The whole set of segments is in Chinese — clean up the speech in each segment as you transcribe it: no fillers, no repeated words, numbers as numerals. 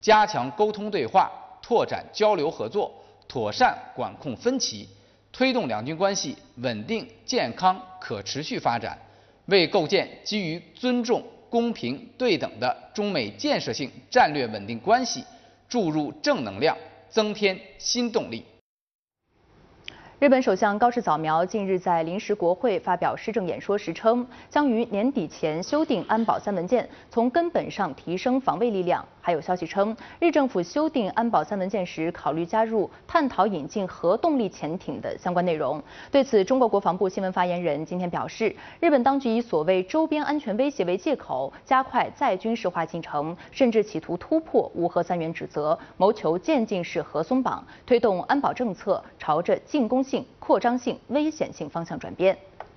加强沟通对话，拓展交流合作，妥善管控分歧，推动两军关系稳定、健康、可持续发展，为构建基于尊重、公平、对等的中美建设性战略稳定关系注入正能量，增添新动力。 日本首相高市早苗近日在临时国会发表施政演说时称，将于年底前修订安保三文件，从根本上提升防卫力量。还有消息称，日政府修订安保三文件时考虑加入探讨引进核动力潜艇的相关内容。对此，中国国防部新闻发言人今天表示，日本当局以所谓周边安全威胁为借口，加快再军事化进程，甚至企图突破无核三原指责，谋求渐进式核松绑，推动安保政策朝着进攻性、扩张性、危险性方向转变。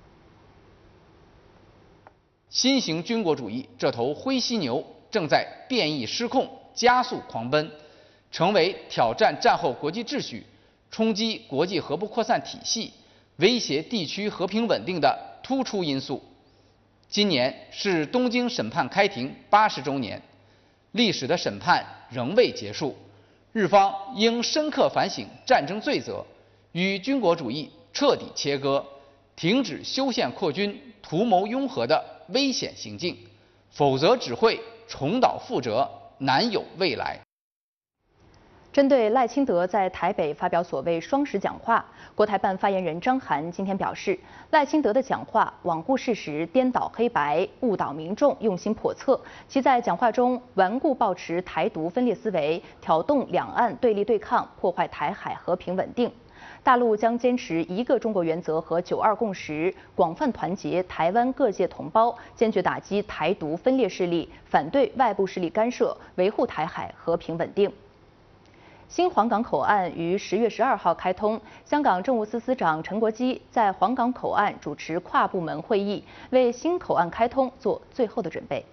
新型军国主义这头灰犀牛正在变异失控、加速狂奔，成为挑战战后国际秩序、冲击国际核不扩散体系、威胁地区和平稳定的突出因素。今年是东京审判开庭80周年，历史的审判仍未结束，日方应深刻反省战争罪责，与军国主义彻底切割，停止修宪扩军、图谋拥核的危险行径，否则只会重蹈覆辙，难有未来。 针对赖清德在台北发表所谓双十讲话，国台办发言人张涵今天表示，赖清德的讲话罔顾事实、颠倒黑白、误导民众、用心叵测，其在讲话中顽固抱持台独分裂思维，挑动两岸对立对抗，破坏台海和平稳定。大陆将坚持一个中国原则和9·2共识，广泛团结台湾各界同胞，坚决打击台独分裂势力，反对外部势力干涉，维护台海和平稳定。新黄港口岸于10月12号开通，香港政务司司长陈国基在黄港口岸主持跨部门会议，为新口岸开通做最后的准备。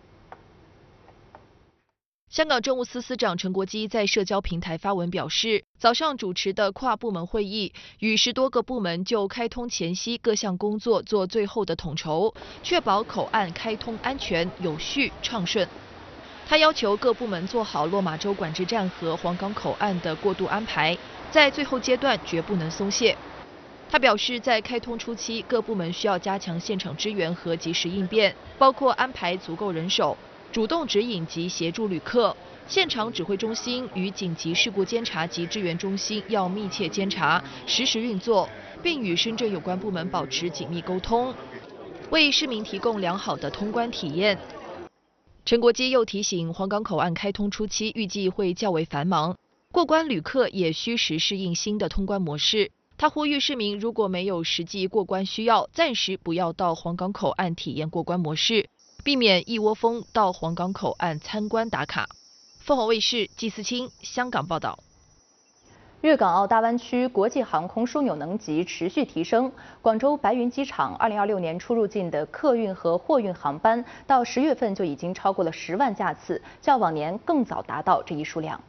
香港政务司司长陈国基在社交平台发文表示，早上主持的跨部门会议，与10多个部门就开通前夕各项工作做最后的统筹，确保口岸开通安全、有序、畅顺。他要求各部门做好落马洲管制站和黄港口岸的过渡安排，在最后阶段绝不能松懈。他表示，在开通初期，各部门需要加强现场支援和及时应变，包括安排足够人手，主动指引及协助旅客。现场指挥中心与紧急事故监察及支援中心要密切监察，实时运作，并与深圳有关部门保持紧密沟通，为市民提供良好的通关体验。陈国基又提醒，黄港口岸开通初期预计会较为繁忙，过关旅客也需时适应新的通关模式。他呼吁市民如果没有实际过关需要，暂时不要到黄港口岸体验过关模式，避免一窝蜂到黄港口岸参观打卡。凤凰卫视季思清香港报道。 粤港澳大湾区国际航空枢纽能级持续提升，广州白云机场2026年出入境的客运和货运航班到10月份就已经超过了10万架次，较往年更早达到这一数量。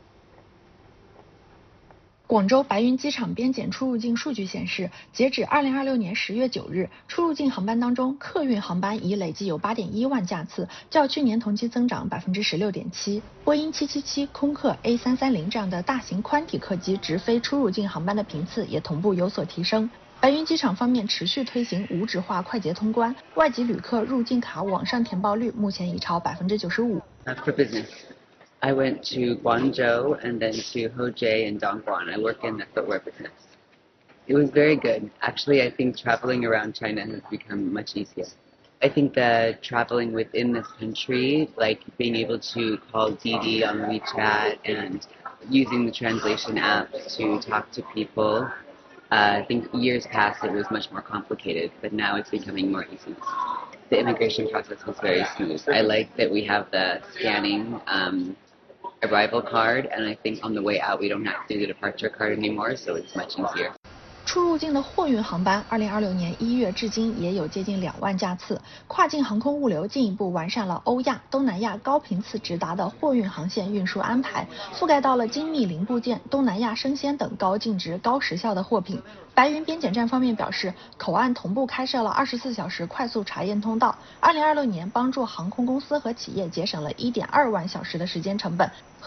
广州白云机场边检出入境数据显示，截止2026年10月9日，出入境航班当中，客运航班已累计有8.1万架次，较去年同期增长16.7%。波音777、空客 A330这样的大型宽体客机直飞出入境航班的频次也同步有所提升。白云机场方面持续推行无纸化快捷通关，外籍旅客入境卡网上填报率目前已超95%。 For business. I went to Guangzhou and then to Hojie and Dongguan. I work in the footwear business. It was very good. Actually, I think traveling around China has become much easier. I think that traveling within this country, like being able to call Didi on WeChat and using the translation app to talk to people, I think years past it was much more complicated, but now it's becoming more easy. The immigration process was very smooth. I like that we have the scanning arrival card, and I think on the way out we don't have to do the departure card anymore, so it's much easier. 出入境的货运航班，2026年1月至今也有接近2万架次。跨境航空物流进一步完善了欧亚、东南亚高频次直达的货运航线运输安排，覆盖到了精密零部件、东南亚生鲜等高净值、高时效的货品。白云边检站方面表示，口岸同步开设了24小时快速查验通道，2026年帮助航空公司和企业节省了1.2万小时的时间成本。